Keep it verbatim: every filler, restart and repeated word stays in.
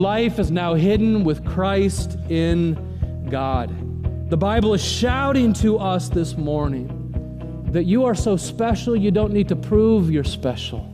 Life is now hidden with Christ in God. The Bible is shouting to us this morning that you are so special, you don't need to prove you're special.